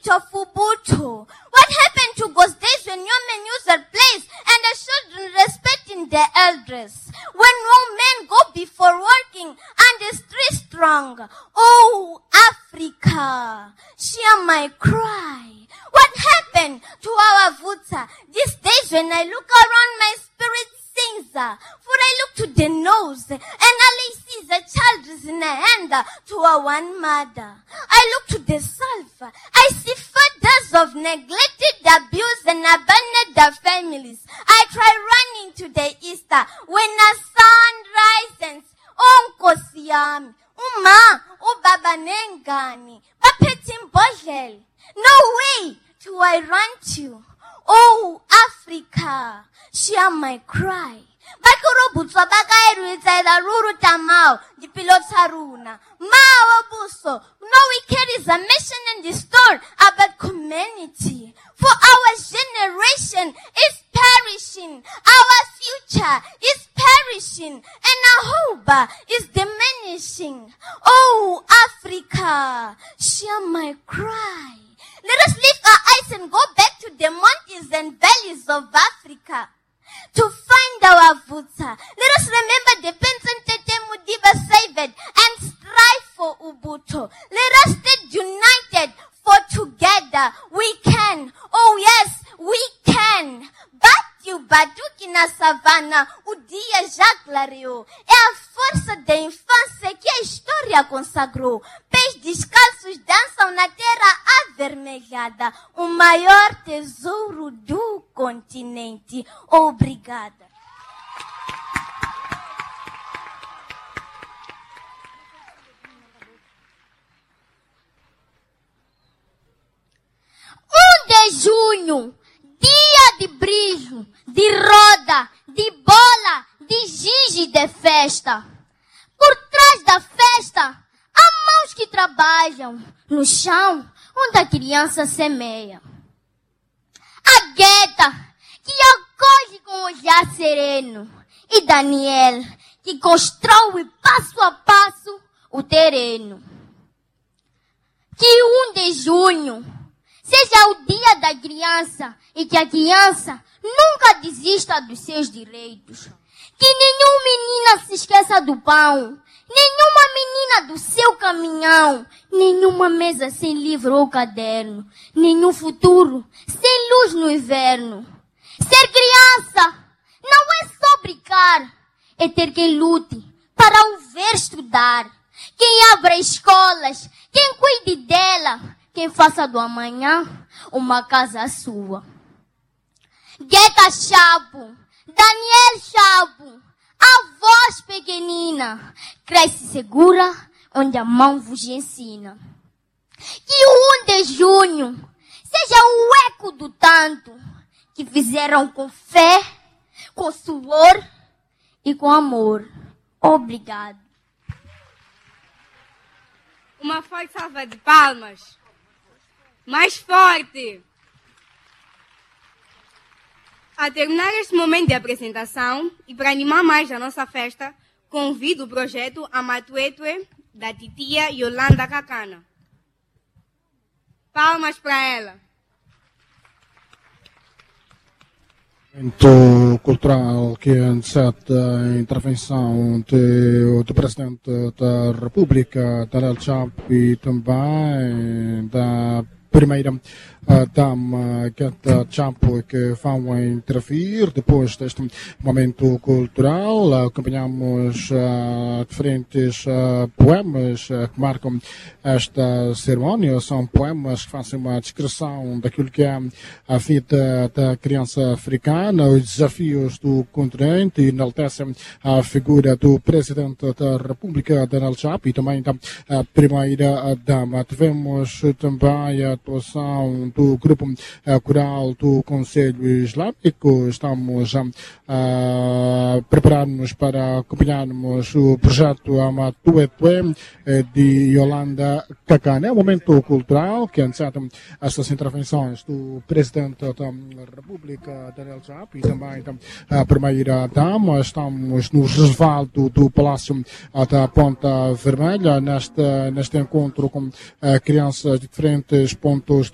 spirit of Ubuntu? What happened to those days when young men use their place and the children respecting their elders? When young men go before working and the street strong. Oh, Africa, share my cry. What happened to our Vuta? These days when I look around, my spirit sings. For I look to the nose and all I see is a child is in a hand to a one mother. I look to the self. I see fathers of neglected, abused and abandoned families. I try running to the east when the sun rises. Nkosi yami, uma, ubaba nengani, baphethe imbodlela. No way do I run to. Oh, Africa, share my cry. Bakurubutswa bakairuitsa ila ruru tamao, dipilotaruna. Mao buso, no we carries a mission and the story about community. For our generation is perishing, our future is perishing, and our hope is diminishing. Oh, Africa, share my cry. Let us lift our eyes and go back to the mountains and valleys of Africa to find our Vuta. Let us remember the Benson Tete Mudiba saved and strive for Ubuntu. Let us stay united, for together we can. Oh yes, we can. Bateu Batuque na savana, o dia já clareou. É a força da infância que a história consagrou. Pés descalços dançam na terra avermelhada, o maior tesouro do continente. Obrigada. De junho, dia de brilho, de roda, de bola, de giz e de festa. Por trás da festa, há mãos que trabalham no chão onde a criança semeia. A Gueta, que acolhe com um olhar sereno, e Daniel, que constrói passo a passo o terreno. Que 1 de junho seja o dia da criança e que a criança nunca desista dos seus direitos. Que nenhuma menina se esqueça do pão, nenhuma menina do seu caminhão, nenhuma mesa sem livro ou caderno, nenhum futuro sem luz no inverno. Ser criança não é só brincar, é ter quem lute para o ver estudar, quem abra escolas, quem cuide dela, quem faça do amanhã uma casa sua. Gueta Chapo, Daniel Chapo, a voz pequenina, cresce segura onde a mão vos ensina. Que o 1 de junho seja o eco do tanto que fizeram com fé, com suor e com amor. Obrigado. Uma forte salva de palmas. Mais forte! A terminar este momento de apresentação e para animar mais a nossa festa, convido o projeto Amatuetue da titia Yolanda Cacana. Palmas para ela. Momento cultural que antecede a intervenção do Presidente da República, Daniel Chapo, e também da primeira dama Gueta Chapo, que vão intervir. Depois deste momento cultural, acompanhamos diferentes poemas que marcam esta cerimónia. São poemas que fazem uma descrição daquilo que é a vida da criança africana, os desafios do continente, e enaltecem a figura do Presidente da República, Daniel Chapo, e também da primeira dama. Tivemos também a atuação do grupo coral do Conselho Islâmico. Estamos a preparar-nos para acompanharmos o projeto Amatuetue de Yolanda Cacana. É um momento cultural que antecede estas intervenções do Presidente da República, Daniel Chapo, e também da primeira dama. Estamos no resvaldo do Palácio da Ponta Vermelha, neste encontro com crianças de diferentes pontos